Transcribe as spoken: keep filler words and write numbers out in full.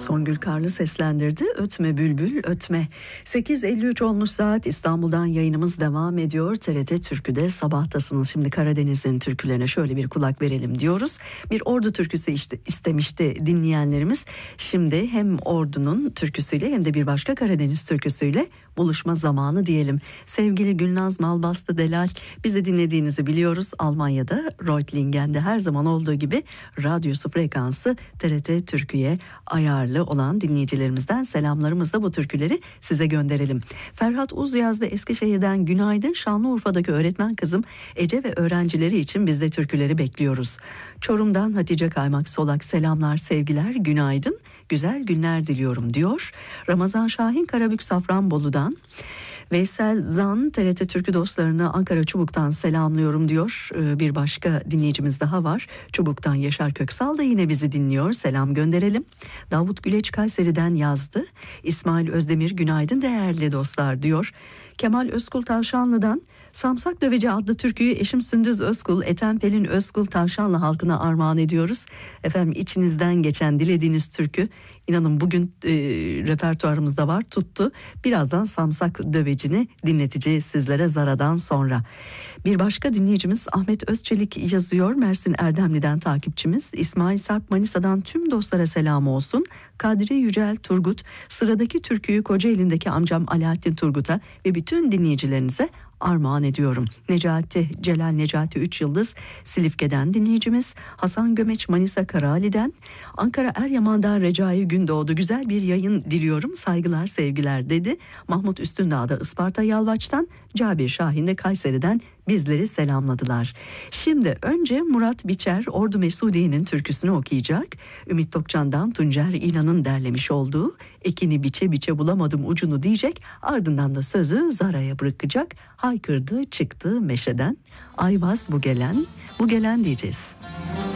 Songül Karlı seslendirdi. Ötme bülbül ötme. sekiz elli üç olmuş saat. İstanbul'dan yayınımız devam ediyor. T R T Türkü'de sabahtasınız. Şimdi Karadeniz'in türkülerine şöyle bir kulak verelim diyoruz. Bir Ordu türküsü işte istemişti dinleyenlerimiz. Şimdi hem Ordu'nun türküsüyle hem de bir başka Karadeniz türküsüyle buluşma zamanı diyelim. Sevgili Gülnaz Malbastı Delal, bizi dinlediğinizi biliyoruz. Almanya'da Reutlingen'de her zaman olduğu gibi radyosu frekansı T R T Türkü'ye ayarlı olan dinleyicilerimizden selamlarımızla bu türküleri size gönderelim. Ferhat Uz yazdı Eskişehir'den günaydın. Şanlıurfa'daki öğretmen kızım Ece ve öğrencileri için biz de türküleri bekliyoruz. Çorum'dan Hatice Kaymak Solak selamlar sevgiler günaydın. Güzel günler diliyorum diyor. Ramazan Şahin Karabük Safranbolu'dan. Veysel Zan T R T Türkü dostlarını Ankara Çubuk'tan selamlıyorum diyor. Bir başka dinleyicimiz daha var. Çubuk'tan Yaşar Köksal da yine bizi dinliyor. Selam gönderelim. Davut Güleç Kayseri'den yazdı. İsmail Özdemir günaydın değerli dostlar diyor. Kemal Özkul Tavşanlı'dan Samsak Döveci adlı türküyü eşim Sündüz Özkul, Ethem Pelin Özkul Tavşanlı halkına armağan ediyoruz. Efendim içinizden geçen dilediğiniz türkü inanın bugün e, repertuarımızda var, tuttu. Birazdan Samsak Döveci'ni dinleteceğiz sizlere Zara'dan sonra. Bir başka dinleyicimiz Ahmet Özçelik yazıyor. Mersin Erdemli'den takipçimiz. İsmail Sarp Manisa'dan tüm dostlara selam olsun. Kadri Yücel Turgut sıradaki türküyü Kocaeli'ndeki amcam Alaaddin Turgut'a ve bütün dinleyicilerinize armağan ediyorum. Necati Celal Necati üç Yıldız Silifke'den dinleyicimiz. Hasan Gömeç Manisa Karaali'den. Ankara Eryaman'dan Recai Gündoğdu güzel bir yayın diliyorum. Saygılar sevgiler dedi. Mahmut Üstündağ'da Isparta Yalvaç'tan. Cabir Şahin de Kayseri'den bizleri selamladılar. Şimdi önce Murat Biçer Ordu Mesudiye'nin türküsünü okuyacak. Ümit Tokcan'dan Tuncer İlan'ın derlemiş olduğu Ekini biçe biçe bulamadım ucunu diyecek. Ardından da sözü Zara'ya bırakacak. Haykırdı çıktı meşeden. Ayvaz bu gelen, bu gelen diyeceğiz.